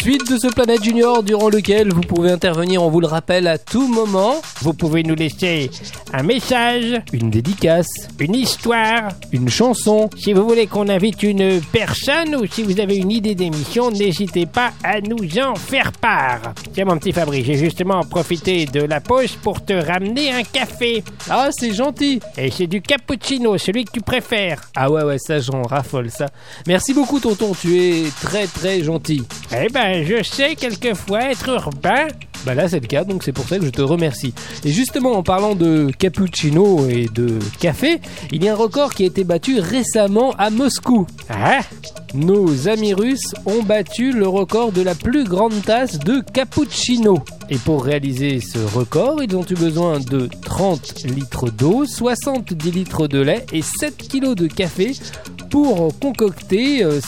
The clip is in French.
suite de ce Planète Junior durant lequel vous pouvez intervenir, on vous le rappelle, à tout moment. Vous pouvez nous laisser un message, Une dédicace, une histoire. une chanson. Si vous voulez qu'on invite une personne ou si vous avez une idée d'émission, n'hésitez pas à nous en faire part. Tiens mon petit Fabrice, j'ai justement profité de la pause pour te ramener un café. Ah, c'est gentil. Et c'est du cappuccino, celui que tu préfères. Ah ouais, ça j'en raffole ça. Merci beaucoup tonton, tu es très très gentil. Eh ben, je sais quelquefois être urbain. Bah là c'est le cas, donc c'est pour ça que je te remercie. Et justement en parlant de cappuccino et de café, il y a un record qui a été battu récemment à Moscou. Ah, Nos amis russes ont battu le record de la plus grande tasse de cappuccino. Et pour réaliser ce record, ils ont eu besoin de 30 litres d'eau, 70 litres de lait et 7 kilos de café pour concocter